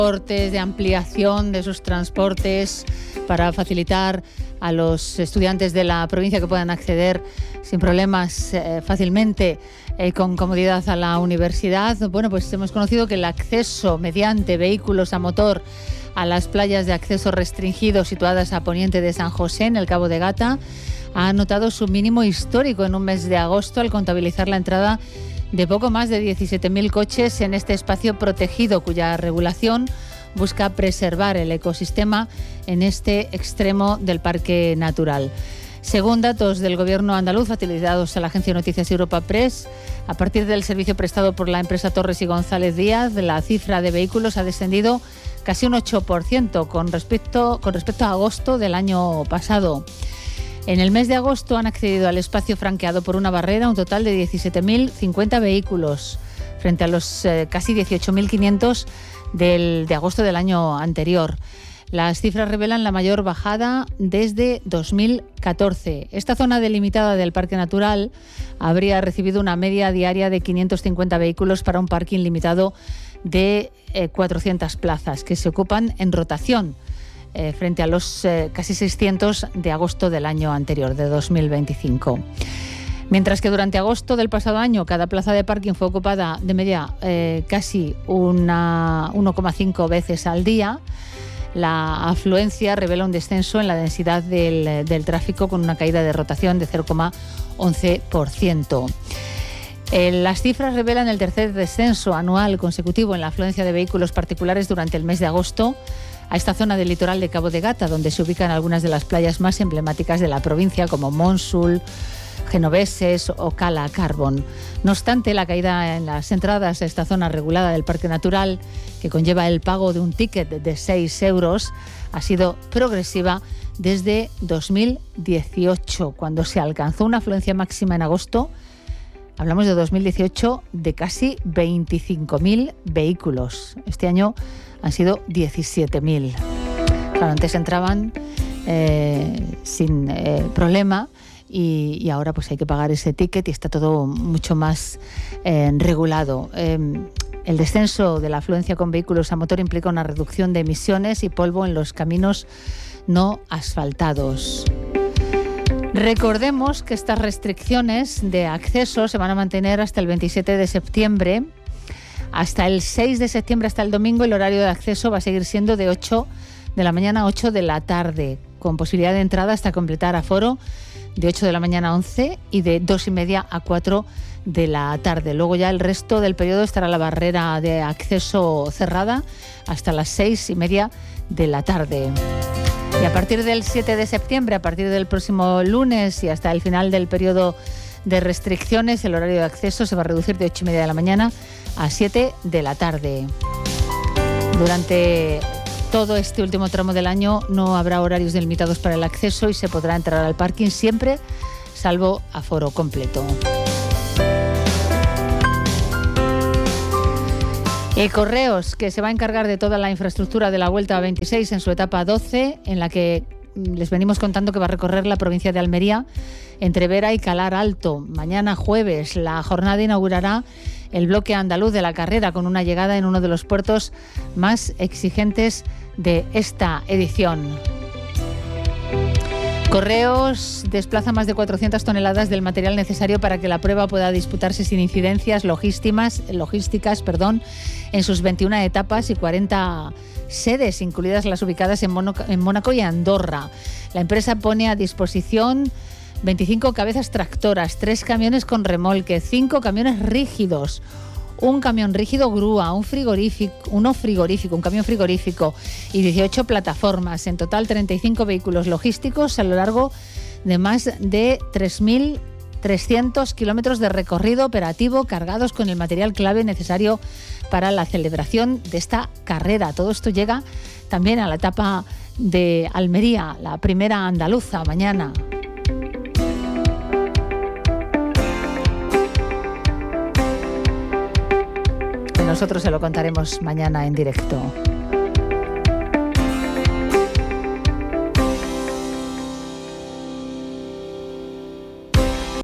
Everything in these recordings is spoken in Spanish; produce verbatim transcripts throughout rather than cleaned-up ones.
de ampliación de sus transportes para facilitar a los estudiantes de la provincia que puedan acceder sin problemas eh, fácilmente eh, con comodidad a la universidad. Bueno, pues hemos conocido que el acceso mediante vehículos a motor a las playas de acceso restringido situadas a poniente de San José, en el Cabo de Gata, ha anotado su mínimo histórico en un mes de agosto al contabilizar la entrada de poco más de diecisiete mil coches en este espacio protegido, cuya regulación busca preservar el ecosistema en este extremo del parque natural. Según datos del Gobierno andaluz facilitados a la agencia de noticias Europa Press, a partir del servicio prestado por la empresa Torres y González Díaz, la cifra de vehículos ha descendido casi un ocho por ciento con respecto, con respecto a agosto del año pasado. En el mes de agosto han accedido al espacio franqueado por una barrera un total de diecisiete mil cincuenta vehículos, frente a los eh, casi dieciocho mil quinientos del, de agosto del año anterior. Las cifras revelan la mayor bajada desde dos mil catorce. Esta zona delimitada del Parque Natural habría recibido una media diaria de quinientos cincuenta vehículos para un parking limitado de eh, cuatrocientas plazas, que se ocupan en rotación, Eh, frente a los eh, casi seiscientos de agosto del año anterior, de dos mil veinticinco. Mientras que durante agosto del pasado año cada plaza de parking fue ocupada de media eh, casi una uno coma cinco veces al día, la afluencia revela un descenso en la densidad del, del tráfico con una caída de rotación de cero coma once por ciento. Eh, las cifras revelan el tercer descenso anual consecutivo en la afluencia de vehículos particulares durante el mes de agosto a esta zona del litoral de Cabo de Gata, donde se ubican algunas de las playas más emblemáticas de la provincia, como Monsul, Genoveses o Cala Carbón. No obstante, la caída en las entradas a esta zona regulada del Parque Natural, que conlleva el pago de un ticket de seis euros, ha sido progresiva desde dos mil dieciocho, cuando se alcanzó una afluencia máxima en agosto. Hablamos de dos mil dieciocho, de casi veinticinco mil vehículos. Este año han sido diecisiete mil. Claro, antes entraban eh, sin eh, problema y, y ahora pues hay que pagar ese ticket y está todo mucho más eh, regulado. Eh, el descenso de la afluencia con vehículos a motor implica una reducción de emisiones y polvo en los caminos no asfaltados. Recordemos que estas restricciones de acceso se van a mantener hasta el veintisiete de septiembre. Hasta el seis de septiembre, hasta el domingo, el horario de acceso va a seguir siendo de ocho de la mañana a ocho de la tarde, con posibilidad de entrada hasta completar aforo de ocho de la mañana a once y de dos y media a cuatro de la tarde. Luego ya el resto del periodo estará la barrera de acceso cerrada hasta las seis y media de la tarde. Y a partir del siete de septiembre, a partir del próximo lunes y hasta el final del periodo de restricciones, el horario de acceso se va a reducir de ocho y media de la mañana a siete de la tarde. Durante todo este último tramo del año no habrá horarios delimitados para el acceso y se podrá entrar al parking siempre, salvo aforo completo. Y Correos, que se va a encargar de toda la infraestructura de la Vuelta a veintiséis en su etapa doce, en la que les venimos contando que va a recorrer la provincia de Almería entre Vera y Calar Alto. Mañana jueves la jornada inaugurará el bloque andaluz de la carrera con una llegada en uno de los puertos más exigentes de esta edición. Correos desplaza más de cuatrocientas toneladas del material necesario para que la prueba pueda disputarse sin incidencias logísticas, logísticas, perdón, en sus veintiuna etapas y cuarenta sedes, incluidas las ubicadas en, Mono, en Mónaco y Andorra. La empresa pone a disposición veinticinco cabezas tractoras, tres camiones con remolque, cinco camiones rígidos, un camión rígido grúa, un frigorífico, uno frigorífico, un camión frigorífico y dieciocho plataformas. En total, treinta y cinco vehículos logísticos a lo largo de más de tres mil trescientos kilómetros de recorrido operativo cargados con el material clave necesario para la celebración de esta carrera. Todo esto llega también a la etapa de Almería, la primera andaluza, mañana. Nosotros se lo contaremos mañana en directo.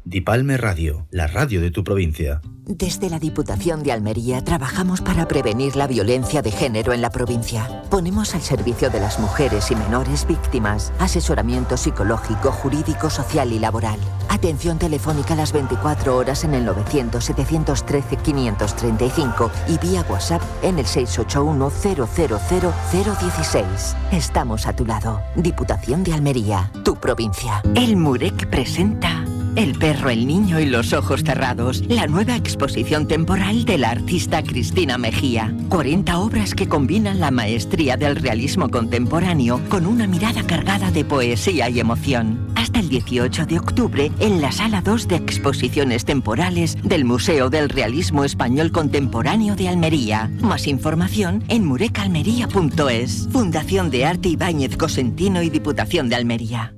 Dipalme Radio, la radio de tu provincia. Desde la Diputación de Almería trabajamos para prevenir la violencia de género en la provincia. Ponemos al servicio de las mujeres y menores víctimas asesoramiento psicológico, jurídico, social y laboral. Atención telefónica las veinticuatro horas en el novecientos, setecientos trece, quinientos treinta y cinco y vía WhatsApp en el seis ocho uno, cero cero cero, cero dieciséis. Estamos a tu lado. Diputación de Almería, tu provincia. El Murek presenta El perro, el niño y los ojos cerrados, la nueva exposición temporal de la artista Cristina Mejía. cuarenta obras que combinan la maestría del realismo contemporáneo con una mirada cargada de poesía y emoción. Hasta el dieciocho de octubre en la Sala dos de Exposiciones Temporales del Museo del Realismo Español Contemporáneo de Almería. Más información en murecalmería punto es. Fundación de Arte Ibáñez Cosentino y Diputación de Almería.